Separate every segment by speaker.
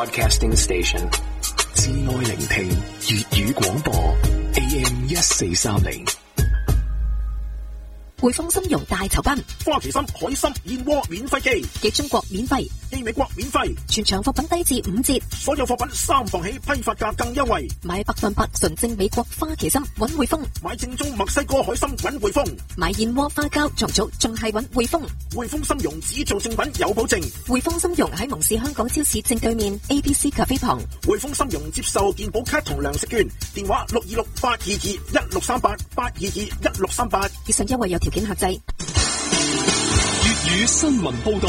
Speaker 1: Broadcasting Station， 至愛聆聽粵語廣播 AM 1430。
Speaker 2: 匯豐金融大酬賓，
Speaker 3: 花旗參、海參、燕窩免費寄，
Speaker 2: 寄中國免費，
Speaker 3: 寄美國免費，
Speaker 2: 全場貨品低至5折，
Speaker 3: 所有貨品3房起，批發價更優惠。
Speaker 2: 買100%純正美國花旗參揾匯豐，
Speaker 3: 買正宗墨西哥海參揾匯豐，
Speaker 2: 買燕窩花膠重組仲係揾匯豐。
Speaker 3: 匯豐參茸只做正品有保證。
Speaker 2: 匯豐參茸喺蒙氏香港超市正對面 ABC 咖啡旁。
Speaker 3: 匯豐參茸接受健保卡同糧食券，電話626-822-1638，822-1638。
Speaker 2: 以上優惠有條件限制。
Speaker 1: 粵語新聞報道。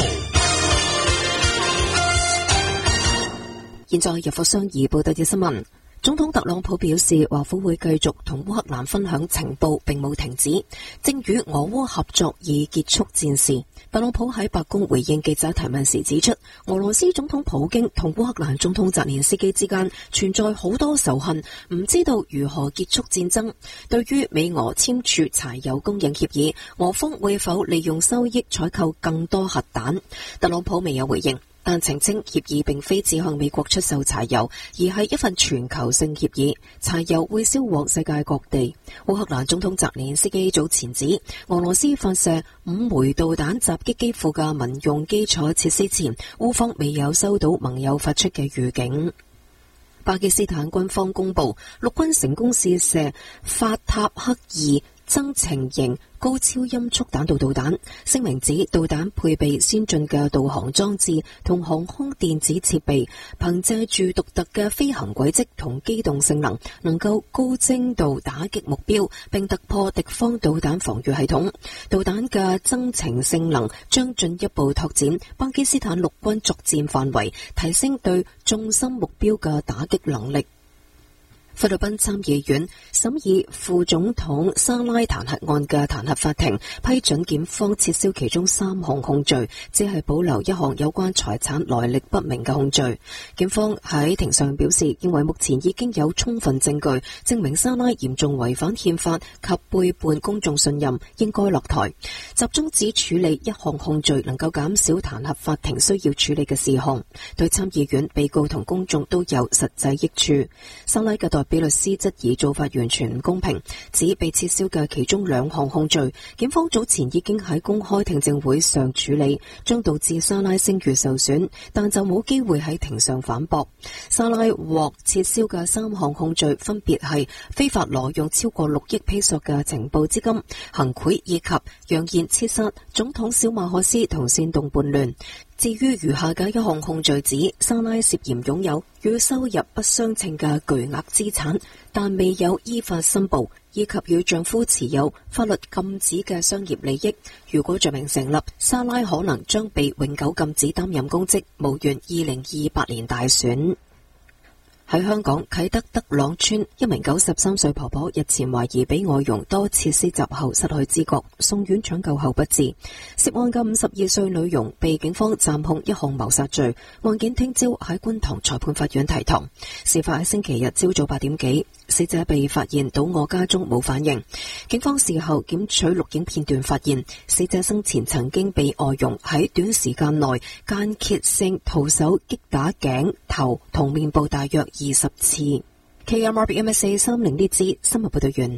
Speaker 2: 現在入貨商議報道嘅新聞。總統特朗普表示，華府會繼續同烏克蘭分享情報，並冇停止，正與俄烏合作以結束戰事。特朗普喺白宮回應記者提問時指出，俄羅斯總統普京同烏克蘭總統澤連斯基之間存在好多仇恨，唔知道如何結束戰爭。對於美俄簽署柴油供應協議，俄方會否利用收益採購更多核彈？特朗普未有回應，但澄清協議並非只向美國出售柴油，而係一份全球性協議，柴油會銷往世界各地。烏克蘭總統澤連斯基早前指，俄羅斯發射5枚導彈襲擊基輔嘅民用基礎設施前，烏方未有收到盟友發出嘅預警。巴基斯坦軍方公布，陸軍成功試射法塔克2增程型高超音速彈道導彈，聲明指導彈配備先進嘅導航裝置同航空電子設備，憑借住獨特嘅飛行軌跡同機動性能，能夠高精度打擊目標，並突破敵方導彈防禦系統。導彈嘅增程性能將進一步拓展巴基斯坦陸軍作戰範圍，提升對重心目標嘅打擊能力。菲律賓參議院審議副總統沙拉彈劾案嘅彈劾法庭批准檢方撤銷其中3項控罪，只係保留1項有關財產來歷不明嘅控罪。檢方喺庭上表示，認為目前已經有充分證據證明沙拉嚴重違反憲法及背叛公眾信任，應該落台。集中只處理1項控罪，能夠減少彈劾法庭需要處理嘅事項，對參議院、被告同公眾都有實際益處。沙拉嘅代表律師質疑做法完全唔公平，指被撤銷嘅其中2項控罪，檢方早前已經喺公開聽證會上處理，將導致沙拉聲譽受損，但就冇機會喺庭上反駁。沙拉獲撤銷嘅3項控罪分別係非法挪用超過6億披索嘅情報資金、行賄以及揚言刺殺總統小馬可斯同煽動叛亂。至於餘下嘅1項控罪指沙拉涉嫌擁有與收入不相稱嘅巨額資產，但未有依法申報，以及與丈夫持有法律禁止嘅商業利益。如果罪名成立，沙拉可能將被永久禁止擔任公職，無緣2028年大選。喺香港啟德德朗村，一名93歲婆婆日前懷疑俾外傭多次施襲後失去知覺，送院搶救後不治。涉案嘅52歲女傭被警方暫控1項謀殺罪，案件聽朝喺觀塘裁判法院提堂。事發喺星期日朝早8點幾，死者被發現倒臥家中冇反應。警方事後檢取錄影片段，發現死者生前曾經被外傭喺短時間內間歇性徒手擊打頸、頭同面部大約20次。KMRB MSA30呢支新聞報道員。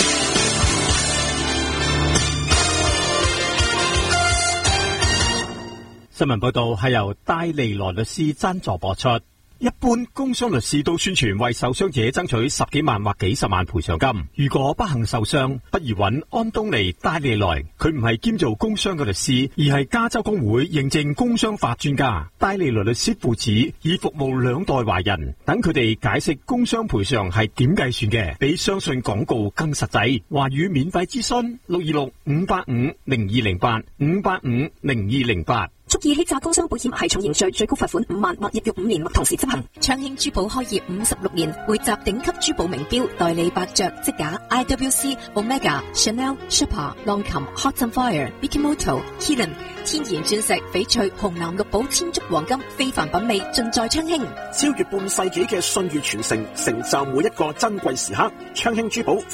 Speaker 4: 新聞報道係由戴利來律師贊助播出。一般工傷律師都宣傳為受傷者爭取10幾萬或幾十萬賠償金。如果不幸受傷，不如揾安東尼戴利來。佢唔係兼做工傷嘅律師，而係加州工會認證工傷法專家。戴利來律師父子已服務2代華人，等佢哋解釋工傷賠償係點計算嘅，比相信廣告更實際。華語免費諮詢626-585-0208 585-0208。
Speaker 2: 蓄意欺詐工傷保險係重刑罪，最高罰款5萬或入獄5年或同時執行。昌興珠寶開業56年，匯集頂級珠寶名錶，代理百爵、積架、IWC、Omega、Chanel、Sherpa、浪琴、Hot Sapphire、Mikimoto、Helen， 天然鑽石、翡翠、紅藍綠寶、千足黃金，非凡品味盡在昌興。
Speaker 3: 超越半世紀嘅信譽傳承，成就每一個珍貴時刻。昌興珠寶